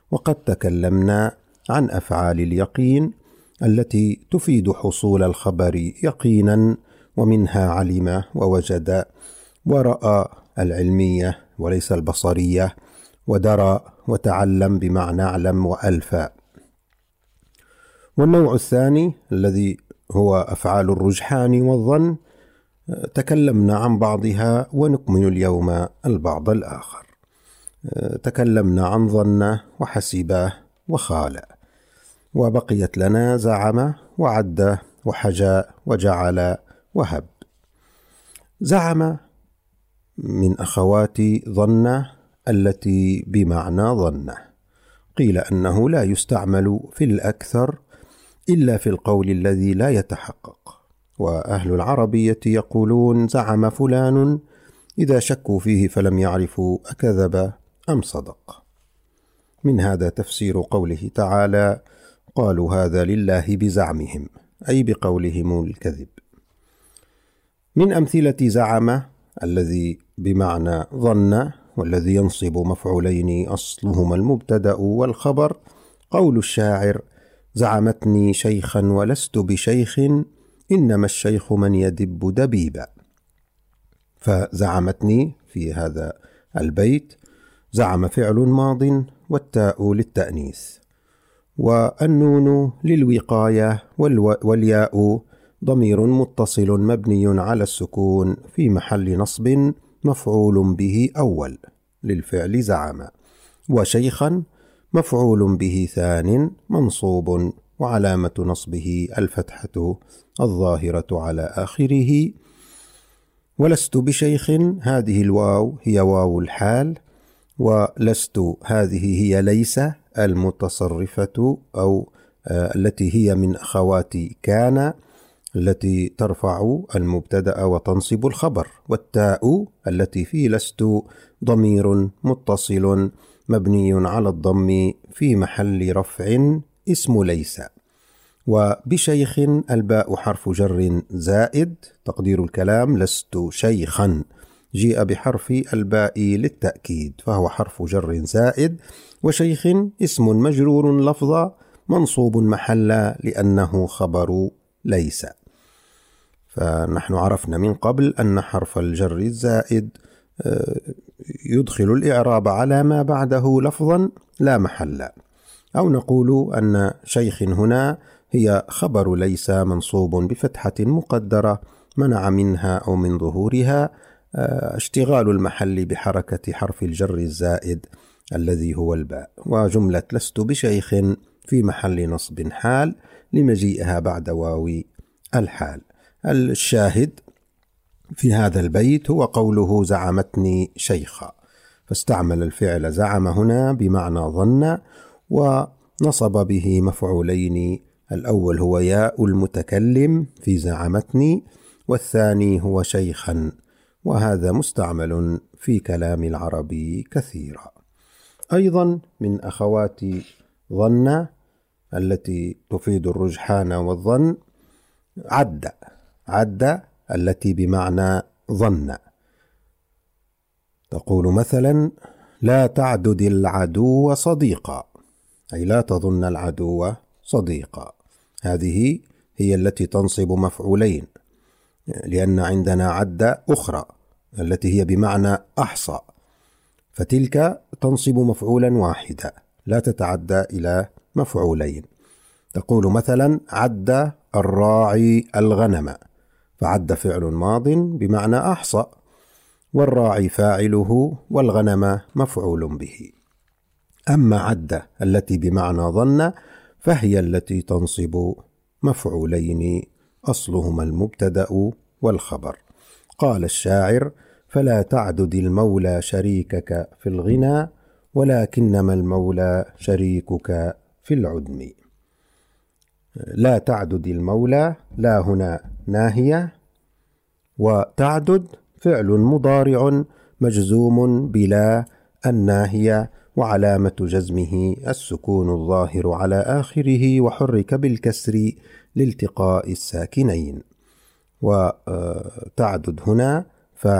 وقد تكلمنا عن أفعال اليقين التي تفيد حصول الخبر يقينا، ومنها علم ووجد ورأى العلمية وليس البصرية، ودرى وتعلم بمعنى علم وألفى. والنوع الثاني الذي هو أفعال الرجحان والظن تكلمنا عن بعضها، ونكمل اليوم البعض الآخر. تكلمنا عن ظن وحسبه وخال، وبقيت لنا زعم وعد وحجى وجعل وهب. زعم من أخوات ظن التي بمعنى ظن، قيل أنه لا يستعمل في الأكثر إلا في القول الذي لا يتحقق، وأهل العربية يقولون زعم فلان إذا شكوا فيه فلم يعرفوا أكذب أم صدق. من هذا تفسير قوله تعالى: قالوا هذا لله بزعمهم، أي بقولهم الكذب. من أمثلة زعم الذي بمعنى ظن والذي ينصب مفعولين أصلهما المبتدأ والخبر قول الشاعر: زعمتني شيخا ولست بشيخ، إنما الشيخ من يدب دبيبا. فزعمتني في هذا البيت زعم فعل ماض، والتاء للتأنيث، والنون للوقاية، والياء ضمير متصل مبني على السكون في محل نصب مفعول به أول للفعل زعم، وشيخا مفعول به ثان منصوب، وعلامة نصبه الفتحة الظاهرة على آخره. ولست بشيخ هذه الواو هي واو الحال، ولست هذه هي ليس المتصرفة أو التي هي من أخوات كان التي ترفع المبتدأ وتنصب الخبر، والتاء التي في لست ضمير متصل مبني على الضم في محل رفع اسم ليس. وبشيخ الباء حرف جر زائد، تقدير الكلام لست شيخا، جيء بحرف الباء للتأكيد فهو حرف جر زائد، وشيخ اسم مجرور لفظا منصوب محلا لأنه خبر ليس. فنحن عرفنا من قبل أن حرف الجر الزائد يدخل الإعراب على ما بعده لفظا لا محلا، أو نقول أن شيخ هنا هي خبر ليس منصوب بفتحة مقدرة منع منها أو من ظهورها اشتغال المحل بحركة حرف الجر الزائد الذي هو الباء. وجملة لست بشيخ في محل نصب حال لمجيئها بعد واو الحال. الشاهد في هذا البيت هو قوله زعمتني شيخا، فاستعمل الفعل زعم هنا بمعنى ظن، ونصب به مفعولين، الأول هو ياء المتكلم في زعمتني، والثاني هو شيخا، وهذا مستعمل في كلام العربي كثيرا. أيضا من أخوات ظن التي تفيد الرجحان والظن عد التي بمعنى ظن، تقول مثلا: لا تعدد العدو صديقا، أي لا تظن العدو صديقا. هذه هي التي تنصب مفعولين، لأن عندنا عد أخرى التي هي بمعنى أحصى، فتلك تنصب مفعولا واحدا لا تتعدى إلى مفعولين. تقول مثلا: عد الراعي الغنم، فعد فعل ماض بمعنى أحصى، والراعي فاعله، والغنم مفعول به. أما عد التي بمعنى ظن فهي التي تنصب مفعولين أصلهما المبتدأ والخبر. قال الشاعر: فلا تعدد المولى شريكك في الغنى، ولكنما المولى شريكك في العدم. لا تعدد المولى، لا هنا ناهية، وتعدد فعل مضارع مجزوم بلا الناهية، وعلامة جزمه السكون الظاهر على آخره، وحرك بالكسر لالتقاء الساكنين. وتعدد هنا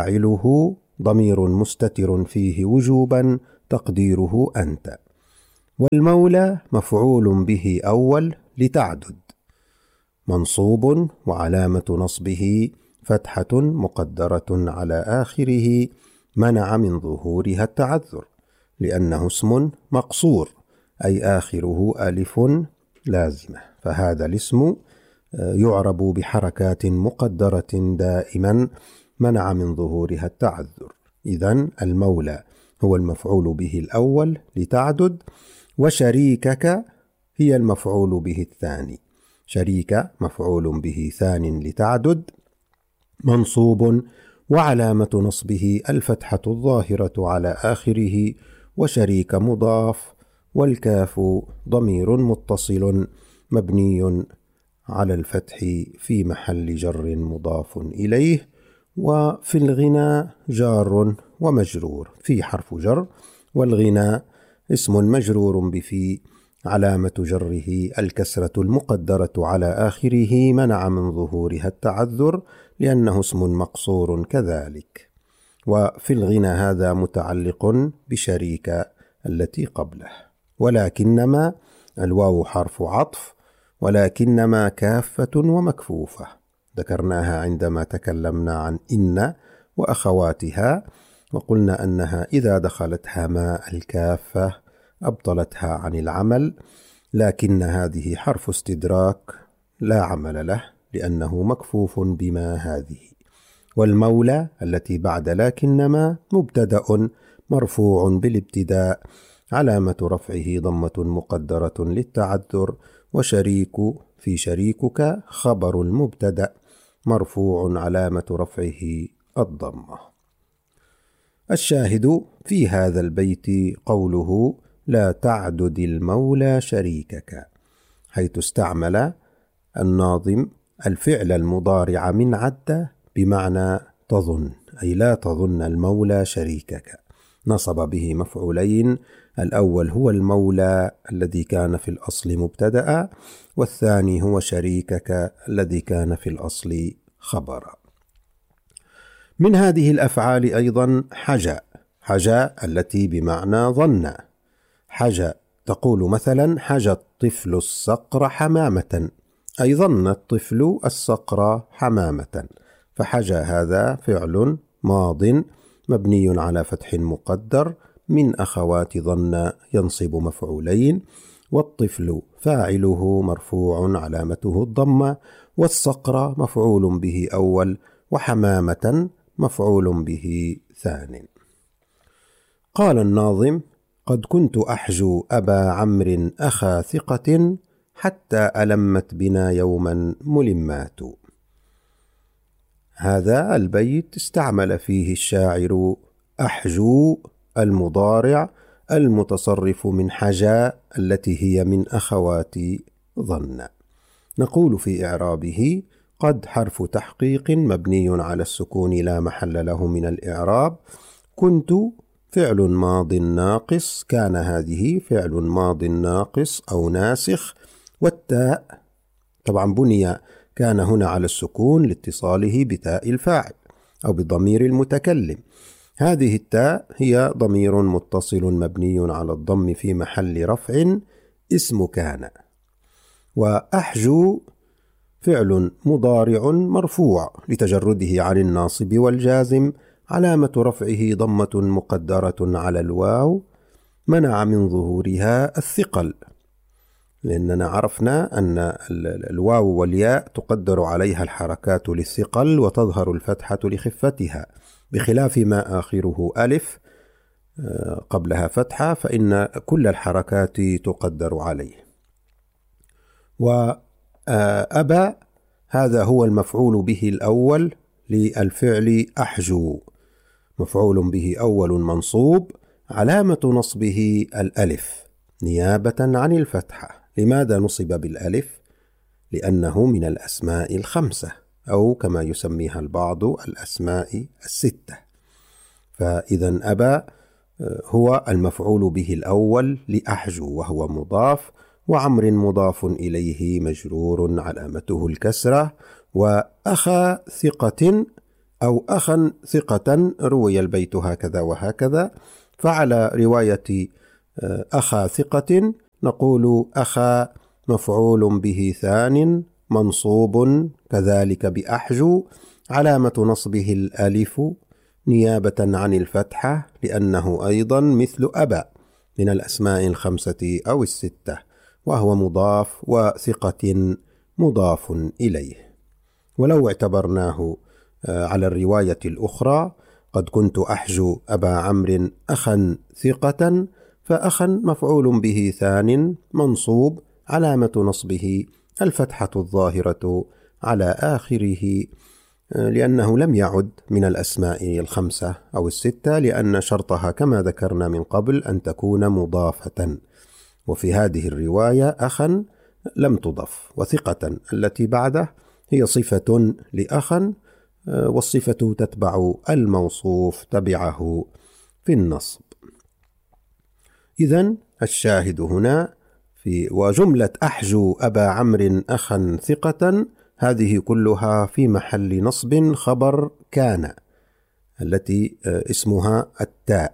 فاعله ضمير مستتر فيه وجوبا تقديره أنت. والمولى مفعول به أول لتعدد، منصوب وعلامة نصبه فتحة مقدرة على آخره منع من ظهورها التعذر، لأنه اسم مقصور أي آخره ألف لازمة، فهذا الاسم يعرب بحركات مقدرة دائما منع من ظهورها التعذر. إذن المولى هو المفعول به الأول لتعدد، وشريكك هي المفعول به الثاني. شريك مفعول به ثان لتعدد، منصوب وعلامة نصبه الفتحة الظاهرة على آخره، وشريك مضاف، والكاف ضمير متصل مبني على الفتح في محل جر مضاف إليه. وفي الغنى جار ومجرور، في حرف جر، والغنى اسم مجرور بفي، علامة جره الكسرة المقدرة على آخره منع من ظهورها التعذر لأنه اسم مقصور كذلك. وفي الغنى هذا متعلق بشريك التي قبله. ولكنما الواو حرف عطف، ولكنما كافة ومكفوفة، ذكرناها عندما تكلمنا عن إن وأخواتها، وقلنا أنها إذا دخلتها ما الكافة أبطلتها عن العمل، لكن هذه حرف استدراك لا عمل له لأنه مكفوف بما هذه. والمولى التي بعد لكنما مبتدأ مرفوع بالابتداء، علامة رفعه ضمة مقدرة للتعذر، وشريك في شريكك خبر المبتدأ مرفوع علامة رفعه الضمة. الشاهد في هذا البيت قوله لا تعدد المولى شريكك، حيث استعمل الناظم الفعل المضارع من عد بمعنى تظن، أي لا تظن المولى شريكك. نصب به مفعولين، الأول هو المولى الذي كان في الأصل مبتدأ، والثاني هو شريكك الذي كان في الأصل خبرا. من هذه الأفعال أيضا حجا، حجا التي بمعنى ظن. حجا تقول مثلا حجا الطفل الصقر حمامة، أي ظن الطفل الصقر حمامة، فحجا هذا فعل ماض مبني على فتح مقدر من أخوات ظن ينصب مفعولين، والطفل فاعله مرفوع علامته الضمة، والصقر مفعول به أول، وحمامة مفعول به ثان. قال الناظم قد كنت أحجو أبا عمرو أخا ثقة حتى ألمت بنا يوما ملمات. هذا البيت استعمل فيه الشاعر أحجو المضارع المتصرف من حجا التي هي من أخوات ظن. نقول في إعرابه قد حرف تحقيق مبني على السكون لا محل له من الإعراب، كنت فعل ماض ناقص، كان هذه فعل ماض ناقص أو ناسخ، والتاء طبعا بني كان هنا على السكون لاتصاله بتاء الفاعل أو بضمير المتكلم. هذه التاء هي ضمير متصل مبني على الضم في محل رفع اسم كان. وأحجو فعل مضارع مرفوع لتجرده عن الناصب والجازم، علامة رفعه ضمة مقدرة على الواو منع من ظهورها الثقل، لأننا عرفنا أن الواو والياء تقدر عليها الحركات للثقل وتظهر الفتحة لخفتها، بخلاف ما آخره ألف قبلها فتحة فإن كل الحركات تقدر عليه. وأبى هذا هو المفعول به الأول للفعل أحجو، مفعول به أول منصوب، علامة نصبه الألف نيابة عن الفتحة. لماذا نصب بالألف؟ لأنه من الأسماء الخمسة، أو كما يسميها البعض الأسماء الستة. فإذا أبى هو المفعول به الأول لأحجو، وهو مضاف، وعمر مضاف إليه مجرور علامته الكسرة، وأخا ثقة أو أخا ثقة روي البيت هكذا وهكذا، فعلى رواية أخا ثقة نقول أخا مفعول به ثان منصوب كذلك بأحجو، علامة نصبه الألف نيابة عن الفتحة لأنه أيضا مثل أبا من الأسماء الخمسة أو الستة، وهو مضاف، وثقة مضاف إليه. ولو اعتبرناه على الرواية الأخرى قد كنت أحجو أبا عمرو أخا ثقة، فأخا مفعول به ثان منصوب، علامة نصبه الفتحة الظاهرة على آخره لأنه لم يعد من الأسماء الخمسة أو الستة، لأن شرطها كما ذكرنا من قبل أن تكون مضافة، وفي هذه الرواية أخا لم تضف، وثقة التي بعده هي صفة لأخا، والصفة تتبع الموصوف تبعه في النصب. إذن الشاهد هنا وجملة أحجو أبا عمرو أخا ثقة هذه كلها في محل نصب خبر كان التي اسمها التاء.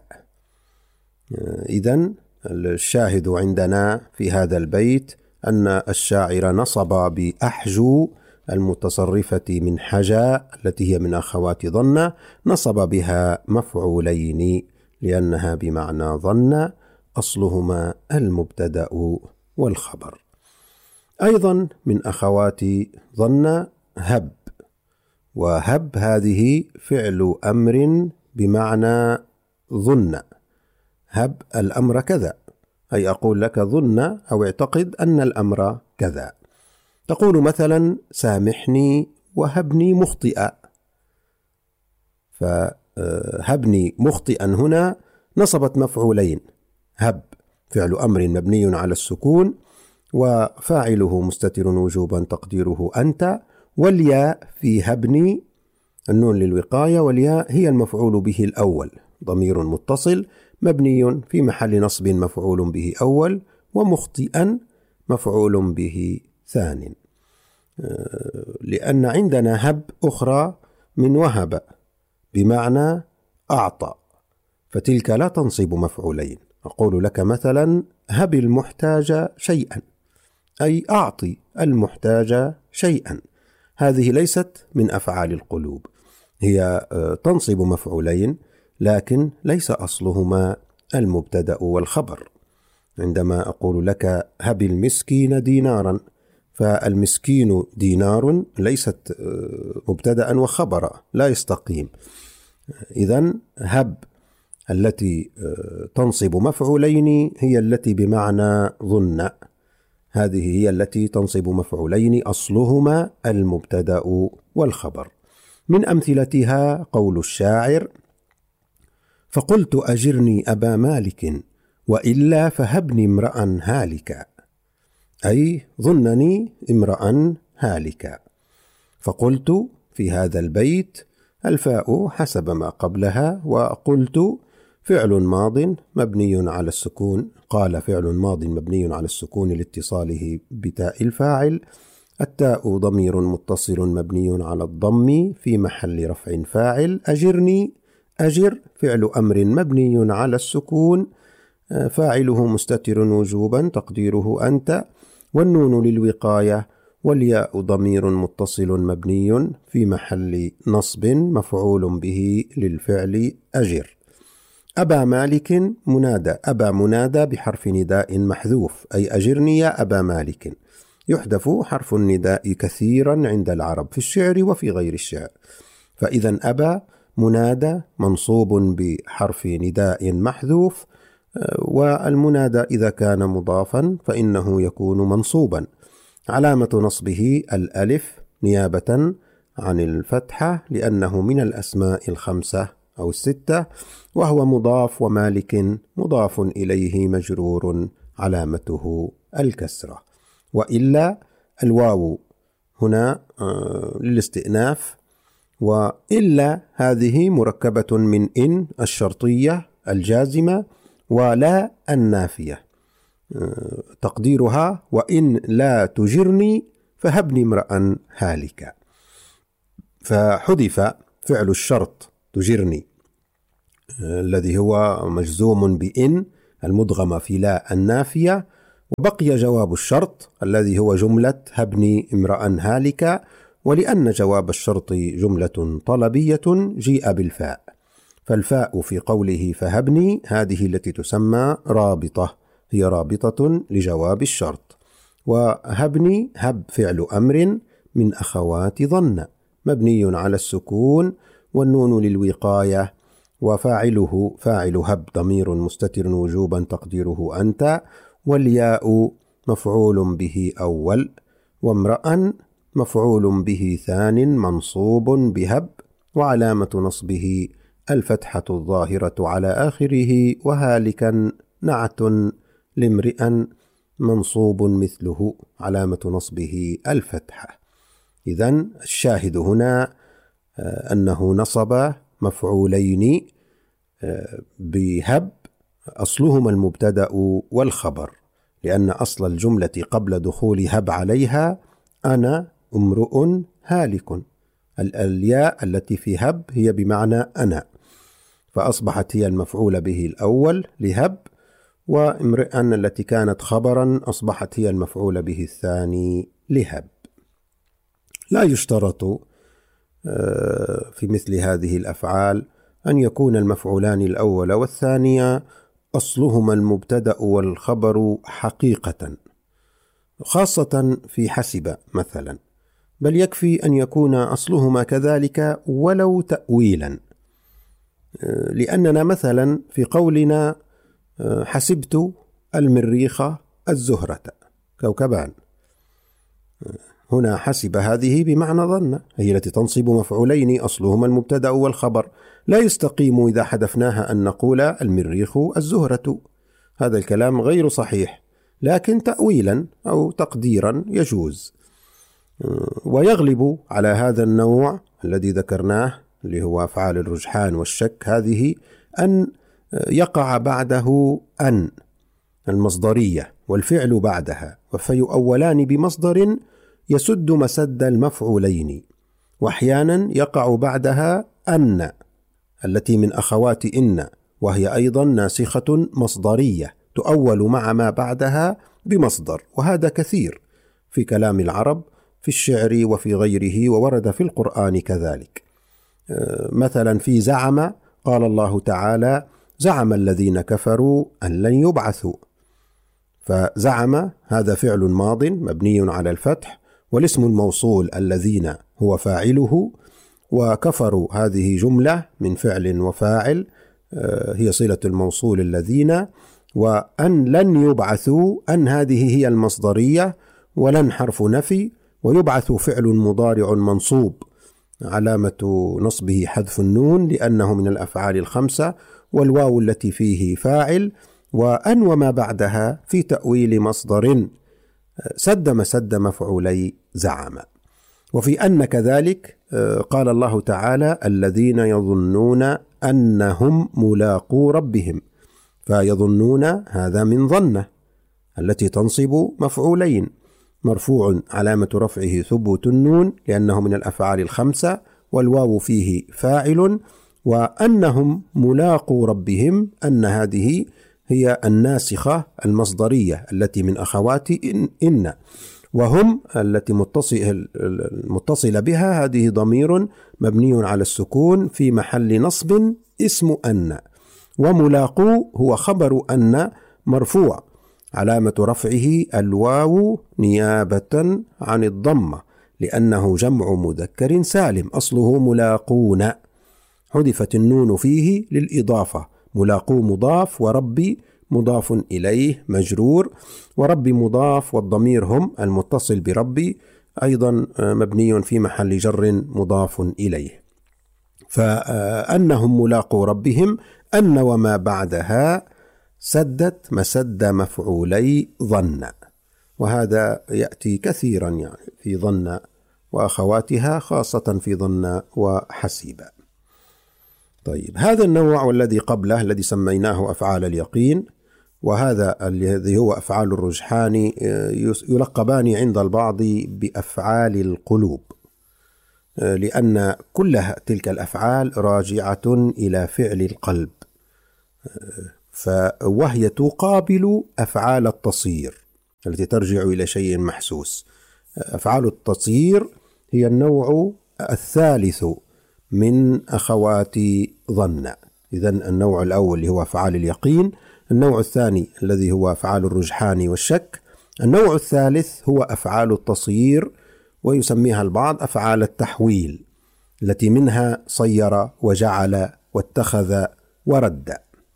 إذن الشاهد عندنا في هذا البيت أن الشاعر نصب بأحجو المتصرفة من حجا التي هي من أخوات ظن، نصب بها مفعولين لأنها بمعنى ظن أصلهما المبتدأ والخبر. أيضا من أخوات ظن هب، وهب هذه فعل أمر بمعنى ظن، هب الأمر كذا، أي أقول لك ظن أو اعتقد أن الأمر كذا. تقول مثلا سامحني وهبني مخطئا، فهبني مخطئا هنا نصبت مفعولين، هب فعل أمر مبني على السكون وفاعله مستتر وجوبا تقديره أنت، والياء في هبني النون للوقاية، والياء هي المفعول به الأول، ضمير متصل مبني في محل نصب مفعول به أول، ومخطئا مفعول به ثان، لأن عندنا هب أخرى من وهب بمعنى أعطى، فتلك لا تنصب مفعولين. أقول لك مثلا هب المحتاج شيئا، أي أعطي المحتاج شيئا، هذه ليست من أفعال القلوب، هي تنصب مفعولين لكن ليس أصلهما المبتدأ والخبر. عندما أقول لك هب المسكين دينارا، فالمسكين دينار ليست مبتدأ وخبرا، لا يستقيم. إذن هب التي تنصب مفعولين هي التي بمعنى ظن، هذه هي التي تنصب مفعولين أصلهما المبتدأ والخبر. من أمثلتها قول الشاعر فقلت أجرني أبا مالك وإلا فهبني امرأ هالكا، أي ظنني امرأ هالكا. فقلت في هذا البيت الفاء حسب ما قبلها، وقلت فعل ماض مبني على السكون، قال فعل ماض مبني على السكون لاتصاله بتاء الفاعل، التاء ضمير متصل مبني على الضم في محل رفع فاعل، أجرني أجر فعل أمر مبني على السكون فاعله مستتر وجوبا تقديره أنت، والنون للوقاية، والياء ضمير متصل مبني في محل نصب مفعول به للفعل أجر. أبا مالك منادى، أبا منادى بحرف نداء محذوف، أي أجرني يا أبا مالك، يحذف حرف النداء كثيرا عند العرب في الشعر وفي غير الشعر، فإذا أبا منادى منصوب بحرف نداء محذوف، والمنادى إذا كان مضافا فإنه يكون منصوبا، علامة نصبه الألف نيابة عن الفتحة لأنه من الأسماء الخمسة أو الستة، وهو مضاف، ومالك مضاف إليه مجرور علامته الكسرة. وإلا الواو هنا للاستئناف، وإلا هذه مركبة من إن الشرطية الجازمة ولا النافية، تقديرها وإن لا تجرني فهبني امرأ هالكا، فحذف فعل الشرط تجرني الذي هو مجزوم بإن المدغمة في لا النافية، وبقي جواب الشرط الذي هو جملة هبني امرأ هالكا، ولأن جواب الشرط جملة طلبية جيء بالفاء، فالفاء في قوله فهبني هذه التي تسمى رابطة، هي رابطة لجواب الشرط. وهبني هب فعل أمر من أخوات ظن مبني على السكون والنون للوقاية، وفاعله فاعل هب ضمير مستتر وجوبا تقديره أنت، والياء مفعول به أول، وامرأ مفعول به ثان منصوب بهب، وعلامة نصبه الفتحة الظاهرة على آخره، وهالكا نعت لامرئ منصوب مثله علامة نصبه الفتحة. إذن الشاهد هنا أنه نصب مفعولين بهب أصلهما المبتدأ والخبر، لأن أصل الجملة قبل دخول هب عليها أنا امرؤ هالك، الياء التي في هب هي بمعنى أنا، فأصبحت هي المفعول به الأول لهب، وامرئا التي كانت خبرا أصبحت هي المفعول به الثاني لهب. لا يشترط في مثل هذه الأفعال أن يكون المفعولان الأول والثاني أصلهما المبتدأ والخبر حقيقة، خاصة في حسب مثلا، بل يكفي أن يكون أصلهما كذلك ولو تأويلا، لأننا مثلا في قولنا حسبت المريخ الزهرة كوكبان، هنا حسب هذه بمعنى ظن، هي التي تنصب مفعولين أصلهما المبتدأ والخبر، لا يستقيم إذا حذفناها أن نقول المريخ الزهرة، هذا الكلام غير صحيح، لكن تأويلا أو تقديرا يجوز. ويغلب على هذا النوع الذي ذكرناه اللي هو أفعال الرجحان والشك هذه أن يقع بعده أن المصدرية والفعل بعدها، فيؤولان بمصدر يسد مسد المفعولين، وأحيانا يقع بعدها أن التي من أخوات إن، وهي أيضا ناسخة مصدرية تؤول مع ما بعدها بمصدر، وهذا كثير في كلام العرب في الشعر وفي غيره، وورد في القرآن كذلك. مثلا في زعم قال الله تعالى زعم الذين كفروا أن لن يبعثوا، فزعم هذا فعل ماض مبني على الفتح، والاسم الموصول الذين هو فاعله، وكفروا هذه جملة من فعل وفاعل هي صلة الموصول الذين، وأن لن يبعثوا أن هذه هي المصدرية، ولن حرف نفي، ويبعث فعل مضارع منصوب علامة نصبه حذف النون لأنه من الأفعال الخمسة، والواو التي فيه فاعل، وأن وما بعدها في تأويل مصدر سد مسد مفعولي زعم. وفي أن كذلك قال الله تعالى الذين يظنون أنهم ملاقو ربهم، فيظنون هذا من ظنة التي تنصب مفعولين، مرفوع علامة رفعه ثبوت النون لأنه من الأفعال الخمسة، والواو فيه فاعل، وأنهم ملاقو ربهم أن هذه هي الناسخة المصدرية التي من أخوات إن، وهم التي متصل بها هذه ضمير مبني على السكون في محل نصب اسم أن، وملاقو هو خبر أن مرفوع علامة رفعه الواو نيابة عن الضمة لأنه جمع مذكر سالم أصله ملاقون، حذفت النون فيه للإضافة، ملاقو مضاف وربي مضاف إليه مجرور، وربي مضاف، والضمير هم المتصل بربي أيضا مبني في محل جر مضاف إليه. فأنهم ملاقو ربهم أن وما بعدها سدت مسد مفعولي ظن، وهذا يأتي كثيرا يعني في ظن وأخواتها، خاصة في ظن وحسيب. طيب، هذا النوع والذي قبله الذي سميناه أفعال اليقين، وهذا الذي هو أفعال الرجحان يلقبان عند البعض بأفعال القلوب، لأن كل تلك الأفعال راجعة إلى فعل القلب، وهي تقابل أفعال التصير التي ترجع إلى شيء محسوس. أفعال التصير هي النوع الثالث من أخوات ظن. إذن النوع الأول اللي هو أفعال اليقين، النوع الثاني الذي هو أفعال الرجحان والشك، النوع الثالث هو أفعال التصير، ويسميها البعض أفعال التحويل، التي منها صير وجعل واتخذ ورد.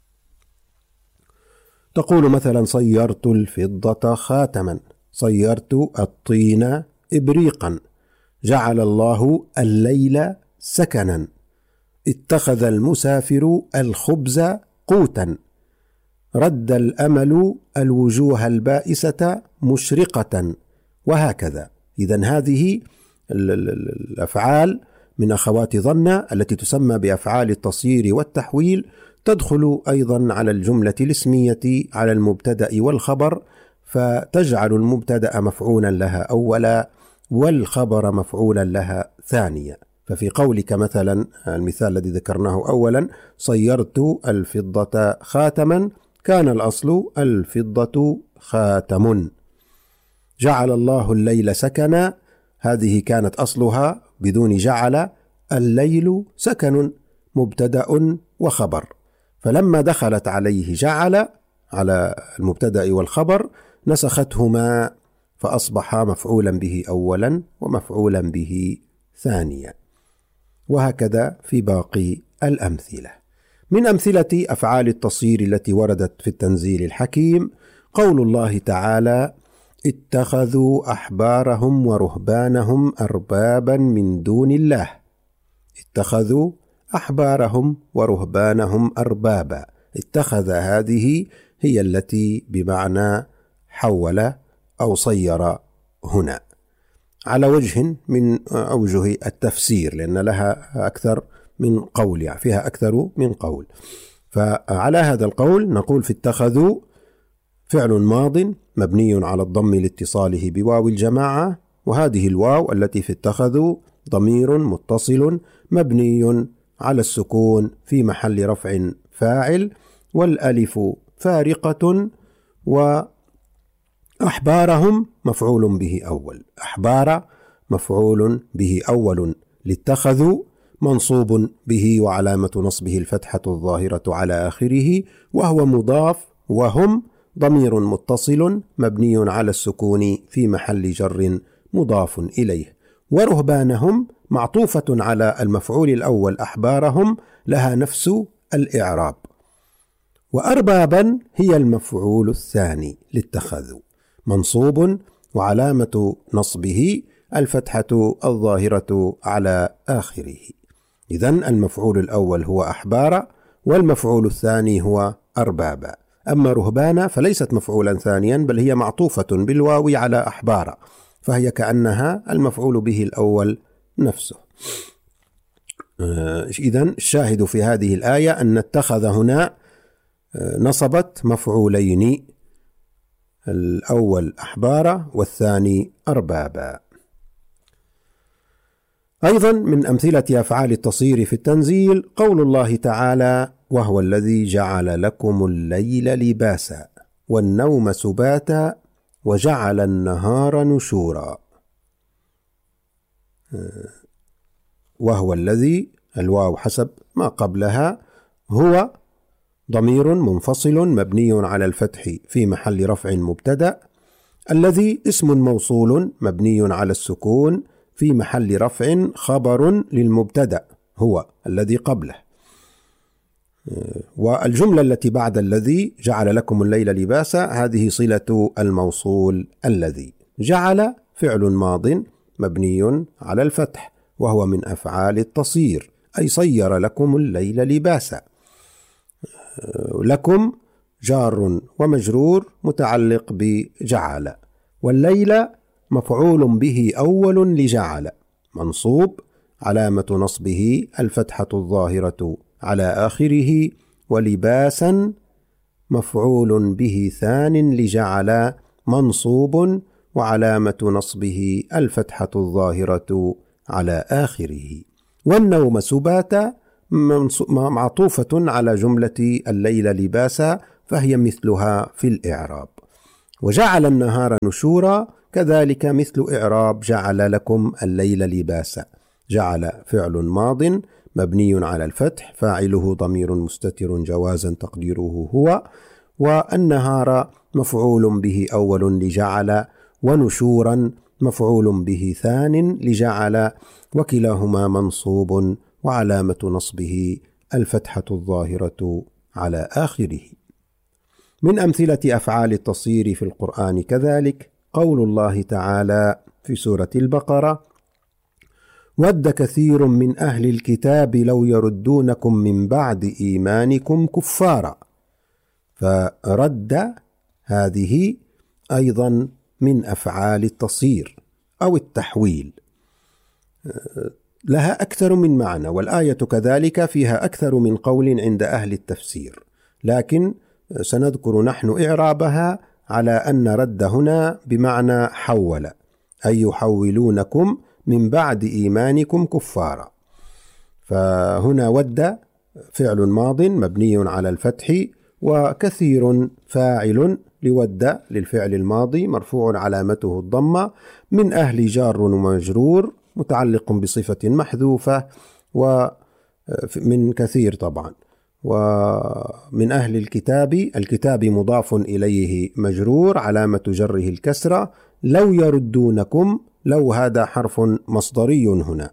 تقول مثلا: صيرت الفضة خاتما، صيرت الطين إبريقا، جعل الله الليل سكنا، اتخذ المسافر الخبز قوتا، رد الأمل الوجوه البائسة مشرقة، وهكذا. إذن هذه الأفعال من أخوات ظن التي تسمى بأفعال التصير والتحويل، تدخل أيضا على الجملة الاسمية على المبتدأ والخبر، فتجعل المبتدأ مفعولا لها أولا والخبر مفعولا لها ثانيا. ففي قولك مثلا المثال الذي ذكرناه أولا: صيرت الفضة خاتما، كان الأصل الفضة خاتم. جعل الله الليل سكنا، هذه كانت أصلها بدون جعل، الليل سكن، مبتدأ وخبر. فلما دخلت عليه جعل على المبتدأ والخبر نسختهما، فأصبح مفعولا به أولا ومفعولا به ثانيا. وهكذا في باقي الأمثلة. من أمثلة أفعال التصير التي وردت في التنزيل الحكيم قول الله تعالى: اتخذوا أحبارهم ورهبانهم أربابا من دون الله. اتخذوا أحبارهم ورهبانهم أربابا. اتخذ هذه هي التي بمعنى حول أو صير هنا، على وجه من أوجه التفسير، لأن لها أكثر من قول، يعني فيها أكثر من قول. فعلى هذا القول نقول: في اتخذوا فعل ماض مبني على الضم لاتصاله بواو الجماعة، وهذه الواو التي في اتخذوا ضمير متصل مبني على السكون في محل رفع فاعل، والألف فارقة، وأحبارهم مفعول به أول. أحبار مفعول به أول لاتخذوا، منصوب به وعلامة نصبه الفتحة الظاهرة على آخره، وهو مضاف، وهم ضمير متصل مبني على السكون في محل جر مضاف إليه. ورهبانهم معطوفة على المفعول الأول أحبارهم، لها نفس الإعراب. وأربابا هي المفعول الثاني لاتخذوا، منصوب وعلامة نصبه الفتحة الظاهرة على آخره. إذن المفعول الأول هو أحبار، والمفعول الثاني هو أربابا. أما رهبانا فليست مفعولا ثانيا، بل هي معطوفة بالواو على أحبار، فهي كأنها المفعول به الأول نفسه. إذن الشاهد في هذه الآية أن اتخذ هنا نصبت مفعولين، الأول أحبار والثاني أربابا. أيضا من أمثلة أفعال التصير في التنزيل قول الله تعالى: وهو الذي جعل لكم الليل لباسا والنوم سباتا وجعل النهار نشورا. وهو الذي، الواو حسب ما قبلها، هو ضمير منفصل مبني على الفتح في محل رفع مبتدأ، الذي اسم موصول مبني على السكون في محل رفع خبر للمبتدأ هو الذي قبله. والجملة التي بعد الذي جعل لكم الليل لباسا هذه صلة الموصول الذي. جعل فعل ماض مبني على الفتح، وهو من أفعال التصير، أي صير لكم الليل لباسا. لكم جار ومجرور متعلق بجعل، والليل مفعول به أول لجعل، منصوب علامة نصبه الفتحة الظاهرة على آخره، ولباسا مفعول به ثان لجعل، منصوب وعلامة نصبه الفتحة الظاهرة على آخره. والنوم سباتا معطوفة على جملة الليل لباسا، فهي مثلها في الإعراب. وجعل النهار نشورا كذلك مثل إعراب جعل لكم الليل لباسا. جعل فعل ماض مبني على الفتح، فاعله ضمير مستتر جوازا تقديره هو، والنهار مفعول به أول لجعل، ونشورا مفعول به ثان لجعل، وكلاهما منصوب وعلامة نصبه الفتحة الظاهرة على آخره. من أمثلة أفعال التصير في القرآن كذلك قول الله تعالى في سورة البقرة: ود كثير من أهل الكتاب لو يردونكم من بعد إيمانكم كفارا. فرد هذه أيضا من أفعال التصير أو التحويل، لها أكثر من معنى، والآية كذلك فيها أكثر من قول عند أهل التفسير، لكن سنذكر نحن إعرابها على أن رد هنا بمعنى حول، أي يحولونكم من بعد إيمانكم كفارا. فهنا ود فعل ماض مبني على الفتح، وكثير فاعل لود للفعل الماضي مرفوع علامته الضمة، من أهل جار ومجرور متعلق بصفة محذوفة، ومن كثير طبعا. ومن أهل الكتاب مضاف إليه مجرور علامة جره الكسرة. لو يردونكم، لو هذا حرف مصدري هنا،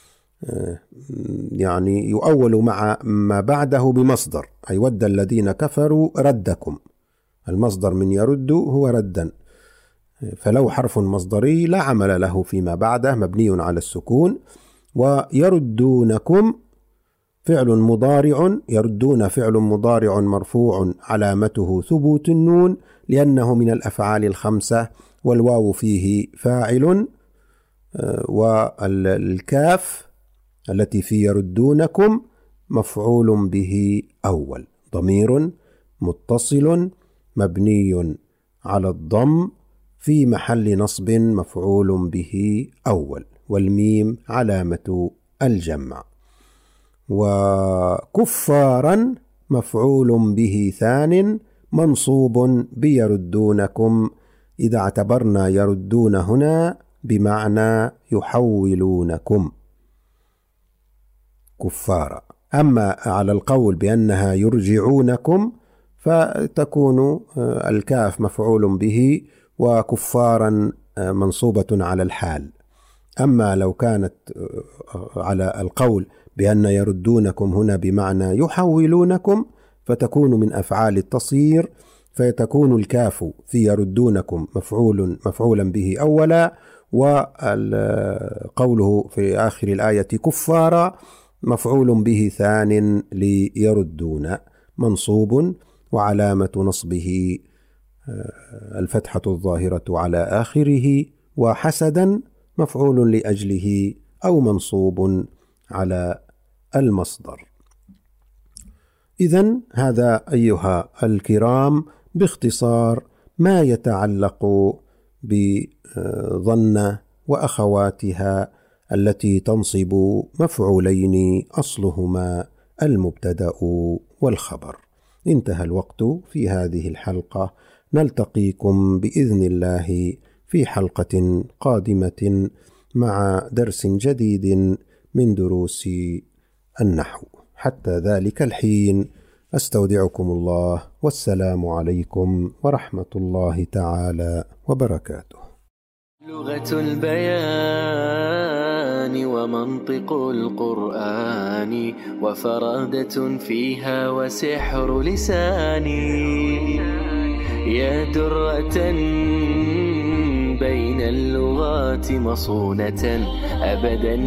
يعني يؤول مع ما بعده بمصدر، أي ود الذين كفروا ردكم، المصدر من يرد هو ردا، فلو حرف مصدري لا عمل له فيما بعده مبني على السكون. ويردونكم فعل مضارع، يردون فعل مضارع مرفوع علامته ثبوت النون لأنه من الأفعال الخمسة، والواو فيه فاعل، والكاف التي في يردونكم مفعول به أول، ضمير متصل مبني على الضم في محل نصب مفعول به أول، والميم علامة الجمع. وكفارا مفعول به ثان منصوب بيردونكم، إذا اعتبرنا يردون هنا بمعنى يحولونكم كفارا. أما على القول بأنها يرجعونكم فتكون الكاف مفعول به وكفارا منصوبة على الحال. أما لو كانت على القول بأن يردونكم هنا بمعنى يحولونكم فتكون من أفعال التصير، فيتكون الكاف في يردونكم مفعولا به أولا، وقوله في آخر الآية كفارا مفعول به ثان ليردون منصوب وعلامة نصبه الفتحة الظاهرة على آخره، وحسدا مفعول لأجله أو منصوب على المصدر. إذن هذا أيها الكرام باختصار ما يتعلق بظن وأخواتها التي تنصب مفعولين أصلهما المبتدأ والخبر. انتهى الوقت في هذه الحلقة، نلتقيكم بإذن الله في حلقة قادمة مع درس جديد من دروس النحو. حتى ذلك الحين أستودعكم الله، والسلام عليكم ورحمة الله تعالى وبركاته. لغة البيان ومنطق القرآن، وفرادة فيها وسحر لساني، يا درة بين اللغات مصونة أبدا